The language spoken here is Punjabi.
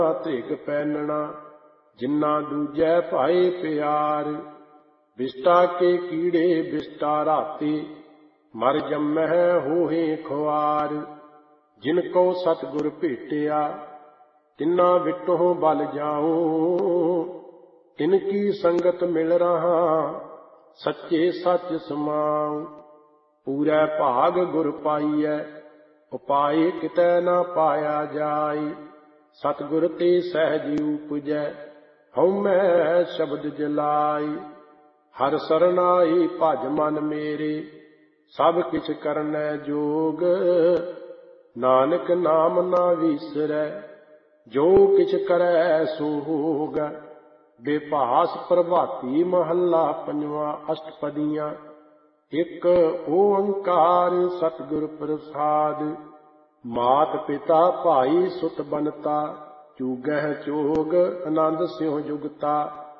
ਧ੍ਰਿਗ ਪੈਨਣਾ, ਜਿੰਨਾ ਦੂਜੈ ਭਾਏ ਪਿਆਰ। ਬਿਸਟਾ ਕੇ ਕੀੜੇ ਬਿਸਟਾ ਰਾਤੇ, ਮਰ ਜੰਮਹਿ ਹੋਹੇ ਖੁਆਰ। ਜਿਨ ਕੋ ਸਤਿਗੁਰ ਭੇਟਿਆ, ਤਿੰਨਾ ਵਿਟੋ ਬਲ ਜਾਉ। ਤਿਨ ਕੀ ਸੰਗਤ ਮਿਲ ਰਹਾ, ਸੱਚੇ ਸੱਚ ਸਮਾਉ। ਪੂਰੈ ਭਾਗ ਗੁਰ ਪਾਈਐ, ਉਪਾਏ ਕਿਤੈ ਨਾ ਪਾਇਆ ਜਾਇ। ਸਤਿਗੁਰ ਤੇ ਸਹਿਜ ਉਪਜੈ, ਹਉਮੈ ਸ਼ਬਦ ਜਲਾਈ। ਹਰਿ ਸਰਨਾਈ ਭਜ ਮਨ ਮੇਰੇ, ਸਭ ਕਿਛ ਕਰਨੈ ਜੋਗ। ਨਾਨਕ ਨਾਮ ਨਾ ਵੀਸਰੈ, ਜੋ ਕਿਛ ਕਰੈ ਸੋ ਹੋਗ। ਬੇਭਾਸ ਪ੍ਰਭਾਤੀ ਮਹੱਲਾ ਪੰਜਵਾ, ਅਸ਼ਟਪਦੀਆਂ। ਇਕ ਓੰਕਾਰ ਸਤਿਗੁਰ ਪ੍ਰਸਾਦਿ। ਮਾਤ ਪਿਤਾ ਭਾਈ ਸੁਤ ਬਨਤਾ, ਚੂਗਹਿ ਚੋਗ ਆਨੰਦ ਸਿਉ ਜੁਗਤਾ।